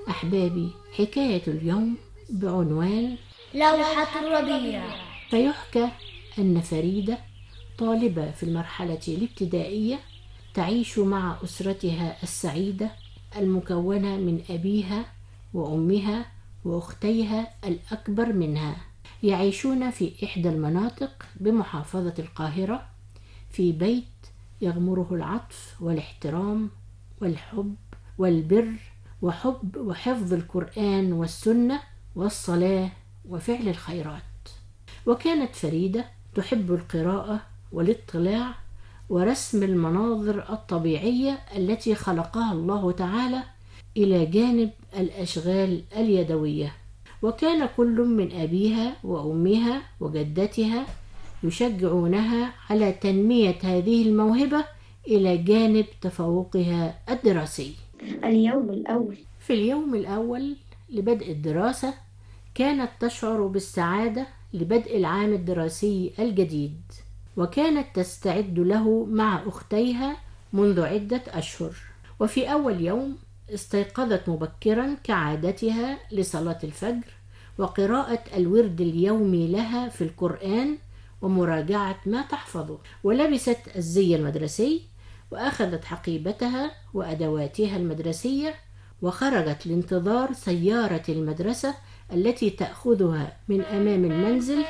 أحبابي، حكاية اليوم بعنوان لوحة الربيع. فيحكى أن فريدة طالبة في المرحلة الابتدائية تعيش مع أسرتها السعيدة المكونة من أبيها وأمها وأختيها الأكبر منها، يعيشون في إحدى المناطق بمحافظة القاهرة في بيت يغمره العطف والاحترام والحب والبر وحفظ القرآن والسنة والصلاة وفعل الخيرات. وكانت فريدة تحب القراءة والاطلاع ورسم المناظر الطبيعية التي خلقها الله تعالى إلى جانب الأشغال اليدوية. وكان كل من أبيها وأمها وجدتها يشجعونها على تنمية هذه الموهبة إلى جانب تفوقها الدراسي. اليوم الأول. في اليوم الأول لبدء الدراسة كانت تشعر بالسعادة لبدء العام الدراسي الجديد، وكانت تستعد له مع أختيها منذ عدة أشهر. وفي أول يوم استيقظت مبكرا كعادتها لصلاة الفجر وقراءة الورد اليومي لها في القرآن ومراجعة ما تحفظه، ولبست الزي المدرسي وأخذت حقيبتها وأدواتها المدرسية وخرجت لانتظار سيارة المدرسة التي تأخذها من أمام المنزل.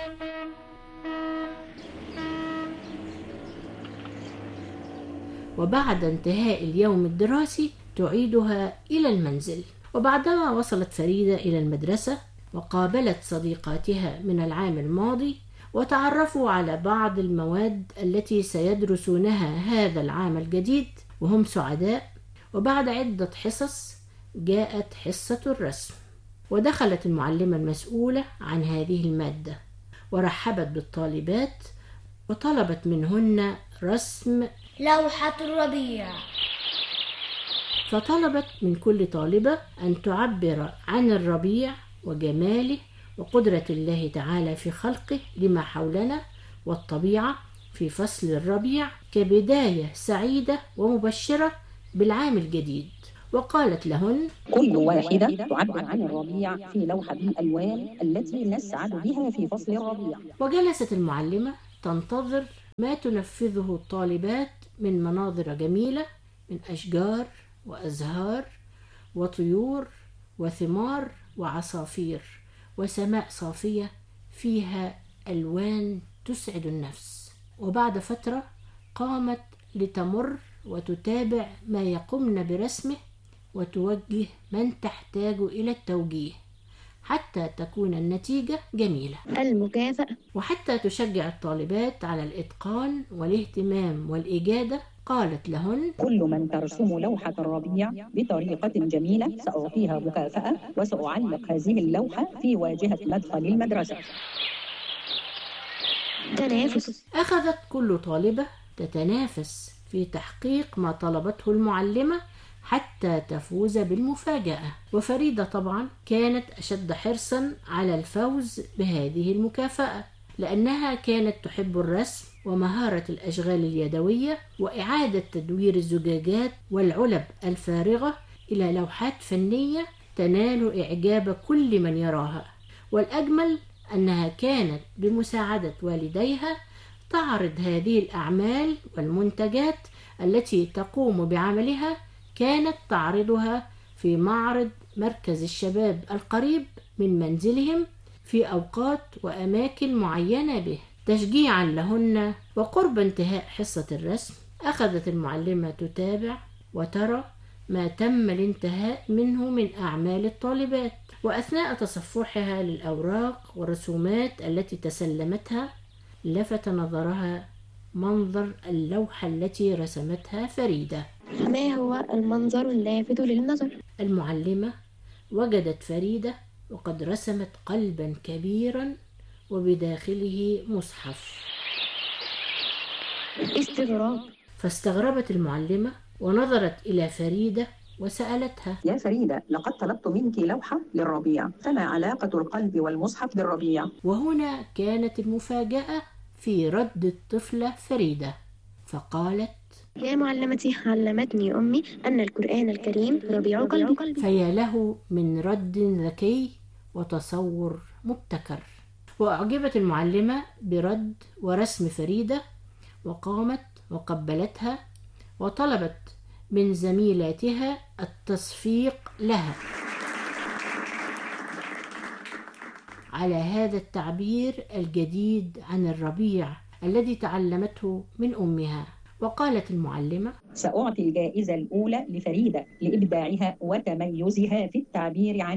وبعد انتهاء اليوم الدراسي تعيدها إلى المنزل. وبعدما وصلت فريدة إلى المدرسة وقابلت صديقاتها من العام الماضي وتعرفوا على بعض المواد التي سيدرسونها هذا العام الجديد وهم سعداء. وبعد عدة حصص جاءت حصة الرسم، ودخلت المعلمة المسؤولة عن هذه المادة ورحبت بالطالبات وطلبت منهن رسم لوحة الربيع. فطلبت من كل طالبة أن تعبر عن الربيع وجماله وقدرة الله تعالى في خلقه لما حولنا والطبيعة في فصل الربيع كبداية سعيدة ومبشرة بالعام الجديد. وقالت لهن: كل واحدة تعبر عن الربيع في لوحة الألوان التي نسعد بها في فصل الربيع. وجلست المعلمة تنتظر ما تنفذه الطالبات من مناظر جميلة من أشجار وأزهار وطيور وثمار وعصافير وسماء صافية فيها ألوان تسعد النفس. وبعد فترة قامت لتمر وتتابع ما يقومن برسمه وتوجه من تحتاج إلى التوجيه حتى تكون النتيجة جميلة. المكافأة. وحتى تشجع الطالبات على الإتقان والاهتمام والإجادة قالت لهن: كل من ترسم لوحة الربيع بطريقة جميلة سأعطيها مكافأة وسأعلق هذه اللوحة في واجهة مدخل المدرسة. تنافس. أخذت كل طالبة تتنافس في تحقيق ما طلبته المعلمة حتى تفوز بالمفاجأة. وفريدة طبعا كانت أشد حرصا على الفوز بهذه المكافأة لأنها كانت تحب الرسم ومهارة الأشغال اليدوية وإعادة تدوير الزجاجات والعلب الفارغة إلى لوحات فنية تنال إعجاب كل من يراها. والأجمل أنها كانت بمساعدة والديها تعرض هذه الأعمال والمنتجات التي تقوم بعملها، كانت تعرضها في معرض مركز الشباب القريب من منزلهم في أوقات وأماكن معينة به تشجيعا لهن. وقرب انتهاء حصة الرسم أخذت المعلمة تتابع وترى ما تم الانتهاء منه من أعمال الطالبات. وأثناء تصفحها للأوراق والرسومات التي تسلمتها لفت نظرها منظر اللوحة التي رسمتها فريدة. ما هو المنظر اللافت للنظر؟ المعلمة وجدت فريدة وقد رسمت قلبا كبيرا وبداخله مصحف. استغراب. فاستغربت المعلمة ونظرت إلى فريدة وسألتها: يا فريدة، لقد طلبت منك لوحة للربيع، فما علاقة القلب والمصحف بالربيع؟ وهنا كانت المفاجأة في رد الطفلة فريدة، فقالت: يا معلمتي، علمتني أمي أن القرآن الكريم ربيع قلبي. فيا له من رد ذكي وتصور مبتكر. وأعجبت المعلمة برد ورسم فريدة، وقامت وقبلتها وطلبت من زميلاتها التصفيق لها على هذا التعبير الجديد عن الربيع الذي تعلمته من أمها. وقالت المعلمة: سأعطي الجائزة الأولى لفريدة لإبداعها وتميزها في التعبير عن